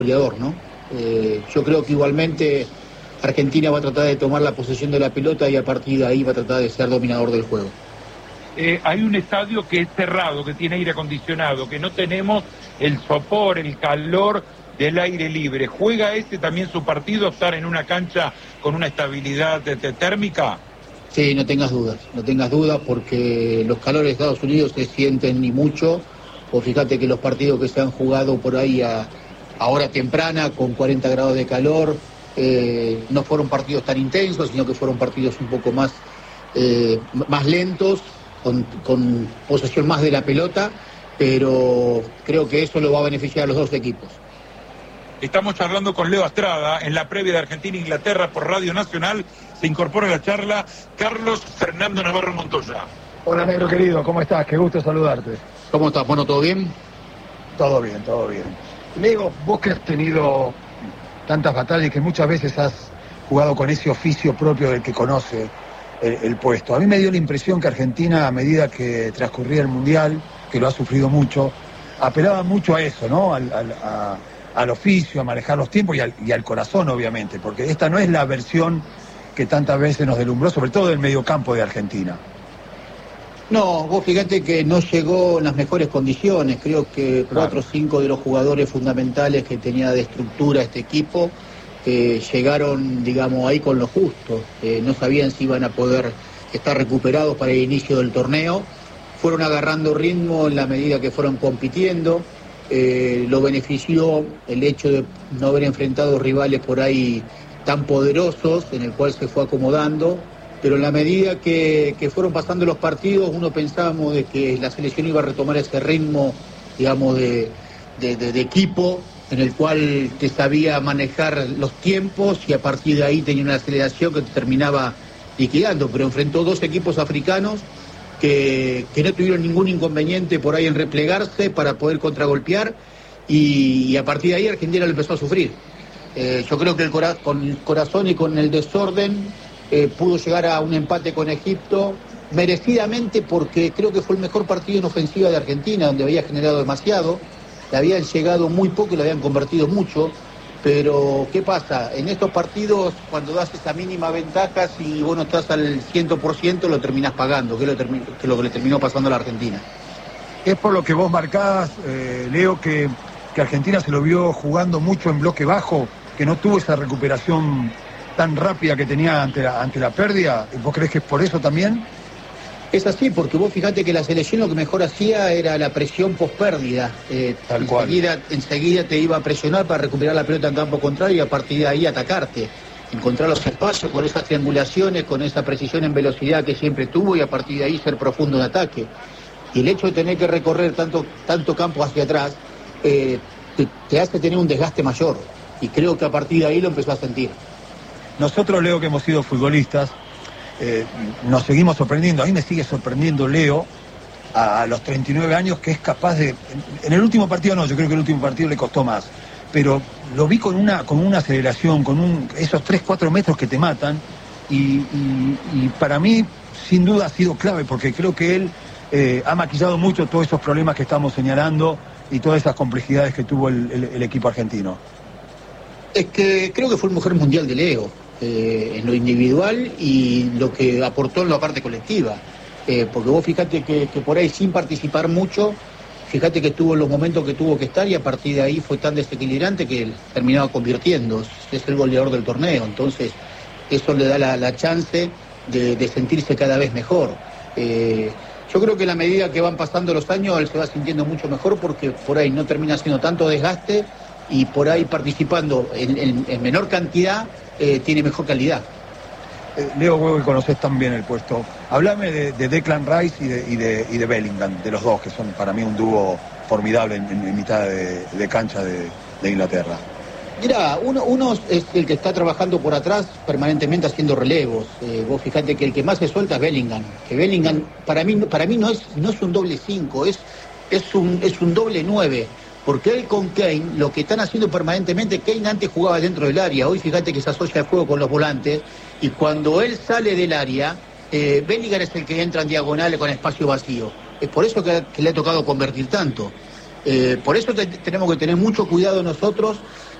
goleador, ¿no? Yo creo que igualmente Argentina va a tratar de tomar la posesión de la pelota y a partir de ahí va a tratar de ser dominador del juego. Hay un estadio que es cerrado, que tiene aire acondicionado, que no tenemos el sopor, el calor del aire libre. ¿Juega también su partido, estar en una cancha con una estabilidad térmica? Sí, no tengas dudas porque los calores de Estados Unidos se sienten y mucho. O fíjate que los partidos que se han jugado por ahí a hora temprana, con 40 grados de calor, no fueron partidos tan intensos, sino que fueron partidos un poco más lentos, con posesión más de la pelota, pero creo que eso lo va a beneficiar a los dos equipos. Estamos charlando con Leo Astrada en la previa de Argentina-Inglaterra por Radio Nacional. Se incorpora a la charla Carlos Fernando Navarro Montoya. Hola, negro querido, ¿cómo estás? Qué gusto saludarte. ¿Cómo estás? Bueno, ¿todo bien? Todo bien, todo bien. Negro, vos que has tenido tantas batallas y que muchas veces has jugado con ese oficio propio del que conoce el puesto. A mí me dio la impresión que Argentina, a medida que transcurría el Mundial, que lo ha sufrido mucho, apelaba mucho a eso, ¿no? Al oficio, a manejar los tiempos y al corazón, obviamente, porque esta no es la versión que tantas veces nos deslumbró, sobre todo del mediocampo de Argentina. No, vos fíjate que no llegó en las mejores condiciones. Creo que 4 o 5 de los jugadores fundamentales que tenía de estructura este equipo llegaron, digamos, ahí con lo justo. No sabían si iban a poder estar recuperados para el inicio del torneo. Fueron agarrando ritmo en la medida que fueron compitiendo. Lo benefició el hecho de no haber enfrentado rivales por ahí tan poderosos, en el cual se fue acomodando. Pero en la medida que fueron pasando los partidos, uno pensábamos de que la selección iba a retomar ese ritmo, digamos, de equipo, en el cual te sabía manejar los tiempos y a partir de ahí tenía una aceleración que te terminaba liquidando. Pero enfrentó 2 equipos africanos que no tuvieron ningún inconveniente por ahí en replegarse para poder contragolpear y a partir de ahí Argentina lo empezó a sufrir. Yo creo que con el corazón y con el desorden pudo llegar a un empate con Egipto merecidamente, porque creo que fue el mejor partido en ofensiva de Argentina, donde había generado demasiado, le habían llegado muy poco y le habían convertido mucho. Pero ¿qué pasa? En estos partidos, cuando das esa mínima ventaja, si vos no estás al 100%, lo terminás pagando, que es lo que le terminó pasando a la Argentina. Es por lo que vos marcás, Leo, que Argentina se lo vio jugando mucho en bloque bajo, que no tuvo esa recuperación tan rápida que tenía ante la pérdida. ¿Vos creés que es por eso también? Es así, porque vos fijate que la selección lo que mejor hacía era la presión post-pérdida. Enseguida te iba a presionar para recuperar la pelota en campo contrario y a partir de ahí atacarte. Encontrar los espacios con esas triangulaciones, con esa precisión en velocidad que siempre tuvo y a partir de ahí ser profundo en ataque. Y el hecho de tener que recorrer tanto campo hacia atrás te hace tener un desgaste mayor. Y creo que a partir de ahí lo empezó a sentir. Nosotros, Leo, que hemos sido futbolistas, nos seguimos sorprendiendo. A mí me sigue sorprendiendo Leo a los 39 años, que es capaz de... En el último partido no, yo creo que el último partido le costó más, pero lo vi con una aceleración, esos 3-4 metros que te matan, y para mí sin duda ha sido clave, porque creo que él ha maquillado mucho todos esos problemas que estamos señalando y todas esas complejidades que tuvo el equipo argentino. Es que creo que fue el mejor mundial de Leo, en lo individual y lo que aportó en la parte colectiva. Porque vos fíjate que por ahí sin participar mucho, fíjate que estuvo en los momentos que tuvo que estar y a partir de ahí fue tan desequilibrante que él terminaba convirtiendo. Es el goleador del torneo, entonces eso le da la chance de sentirse cada vez mejor. Yo creo que a la medida que van pasando los años él se va sintiendo mucho mejor porque por ahí no termina siendo tanto desgaste y por ahí participando en menor cantidad tiene mejor calidad. Leo, vos que conocés tan bien el puesto, hablame de Declan Rice y de Bellingham, de los dos, que son para mí un dúo formidable en mitad de cancha de Inglaterra. Mirá, uno es el que está trabajando por atrás permanentemente haciendo relevos. Vos fijate que el que más se suelta es Bellingham. Que Bellingham para mí no es un doble 5, es un doble 9. Porque él con Kane, lo que están haciendo permanentemente, Kane antes jugaba dentro del área, hoy fíjate que se asocia al juego con los volantes, y cuando él sale del área, Bellingham es el que entra en diagonal con espacio vacío. Es por eso que le ha tocado convertir tanto. Por eso tenemos que tener mucho cuidado nosotros